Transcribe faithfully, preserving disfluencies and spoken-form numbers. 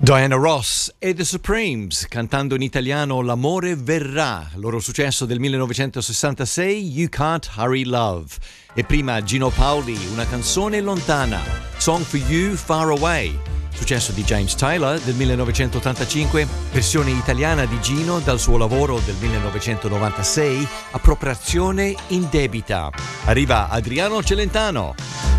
Diana Ross e The Supremes cantando in italiano L'amore verrà, loro successo del millenovecentosessantasei, You Can't Hurry Love. E prima Gino Paoli, Una canzone lontana, Song for You Far Away, successo di James Taylor del millenovecentottantacinque, versione italiana di Gino dal suo lavoro del millenovecentonovantasei, Appropriazione indebita. Arriva Adriano Celentano.